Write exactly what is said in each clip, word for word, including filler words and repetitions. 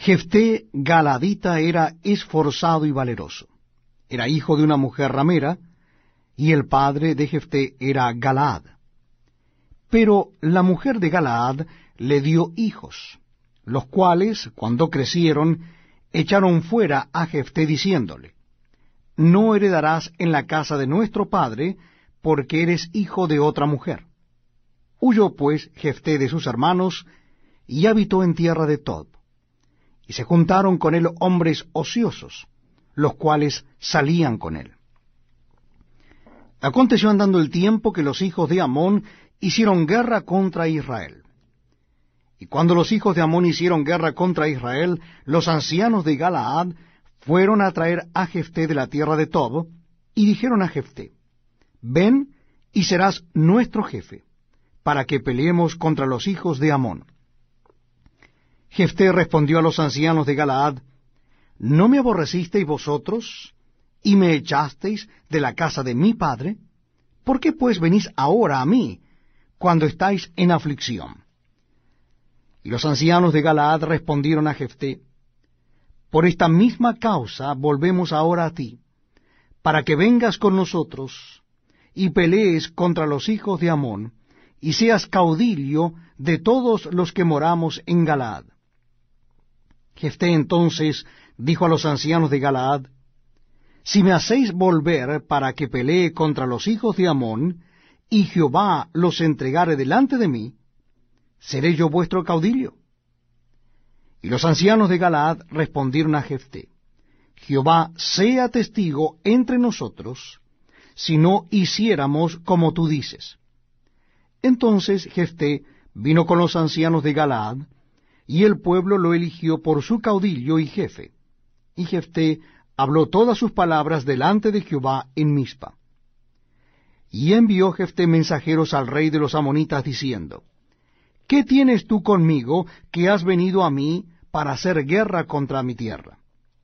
Jefté Galadita era esforzado y valeroso. Era hijo de una mujer ramera, y el padre de Jefté era Galaad. Pero la mujer de Galaad le dio hijos, los cuales, cuando crecieron, echaron fuera a Jefté diciéndole, no heredarás en la casa de nuestro padre, porque eres hijo de otra mujer. Huyó pues Jefté de sus hermanos, y habitó en tierra de Tob. Y se juntaron con él hombres ociosos, los cuales salían con él. Aconteció andando el tiempo que los hijos de Amón hicieron guerra contra Israel. Y cuando los hijos de Amón hicieron guerra contra Israel, los ancianos de Galaad fueron a traer a Jefté de la tierra de Tob, y dijeron a Jefté, ven y serás nuestro jefe, para que peleemos contra los hijos de Amón. Jefté respondió a los ancianos de Galaad, ¿no me aborrecisteis vosotros, y me echasteis de la casa de mi padre? ¿Por qué pues venís ahora a mí, cuando estáis en aflicción? Y los ancianos de Galaad respondieron a Jefté, por esta misma causa volvemos ahora a ti, para que vengas con nosotros, y pelees contra los hijos de Amón, y seas caudillo de todos los que moramos en Galaad. Jefté entonces dijo a los ancianos de Galaad, si me hacéis volver para que pelee contra los hijos de Amón, y Jehová los entregare delante de mí, ¿seré yo vuestro caudillo? Y los ancianos de Galaad respondieron a Jefté, Jehová sea testigo entre nosotros, si no hiciéramos como tú dices. Entonces Jefté vino con los ancianos de Galaad, y el pueblo lo eligió por su caudillo y jefe. Y Jefté habló todas sus palabras delante de Jehová en Mizpa. Y envió Jefté mensajeros al rey de los amonitas, diciendo, ¿qué tienes tú conmigo que has venido a mí para hacer guerra contra mi tierra?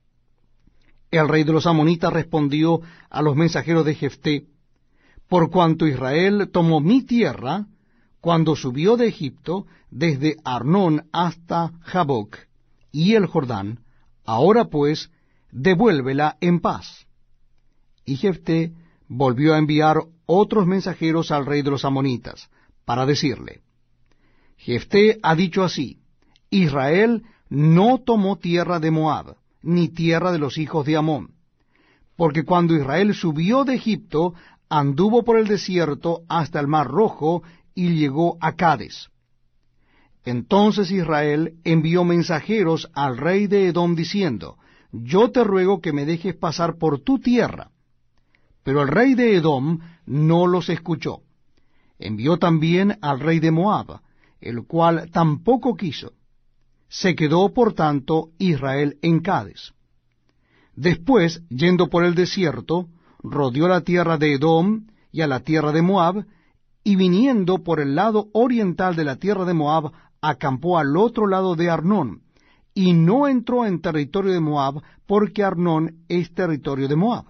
El rey de los amonitas respondió a los mensajeros de Jefté, por cuanto Israel tomó mi tierra, cuando subió de Egipto, desde Arnón hasta Jaboc, y el Jordán, ahora pues, devuélvela en paz. Y Jefté volvió a enviar otros mensajeros al rey de los amonitas, para decirle, Jefté ha dicho así, Israel no tomó tierra de Moab, ni tierra de los hijos de Amón, porque cuando Israel subió de Egipto, anduvo por el desierto hasta el mar Rojo, y llegó a Cades. Entonces Israel envió mensajeros al rey de Edom, diciendo, yo te ruego que me dejes pasar por tu tierra. Pero el rey de Edom no los escuchó. Envió también al rey de Moab, el cual tampoco quiso. Se quedó, por tanto, Israel en Cades. Después, yendo por el desierto, rodeó la tierra de Edom y a la tierra de Moab, y viniendo por el lado oriental de la tierra de Moab, acampó al otro lado de Arnón, y no entró en territorio de Moab, porque Arnón es territorio de Moab.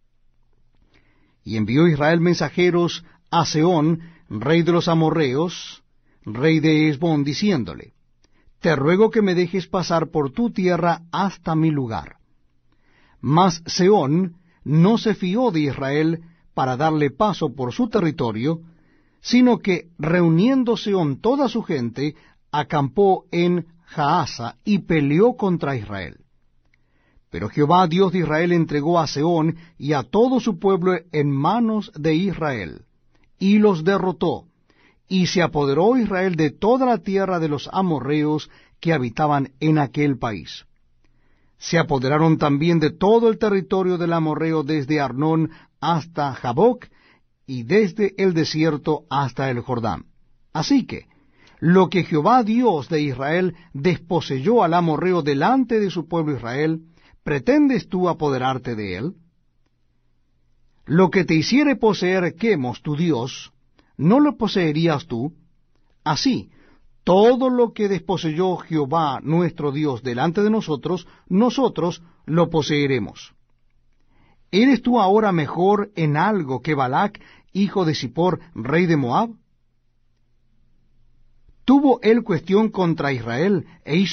Y envió Israel mensajeros a Sehón, rey de los amorreos, rey de Hesbón, diciéndole, te ruego que me dejes pasar por tu tierra hasta mi lugar. Mas Sehón no se fió de Israel para darle paso por su territorio, sino que, reuniendo Sehón toda su gente, acampó en Jaasa y peleó contra Israel. Pero Jehová, Dios de Israel, entregó a Sehón y a todo su pueblo en manos de Israel, y los derrotó, y se apoderó Israel de toda la tierra de los amorreos que habitaban en aquel país. Se apoderaron también de todo el territorio del amorreo desde Arnón hasta Jaboc, y desde el desierto hasta el Jordán. Así que, lo que Jehová Dios de Israel desposeyó al amorreo delante de su pueblo Israel, ¿pretendes tú apoderarte de él? Lo que te hiciere poseer Quemos, tu Dios, ¿no lo poseerías tú? Así, todo lo que desposeyó Jehová nuestro Dios delante de nosotros, nosotros lo poseeremos. ¿Eres tú ahora mejor en algo que Balac, hijo de Zippor, rey de Moab? ¿Tuvo él cuestión contra Israel, e hizo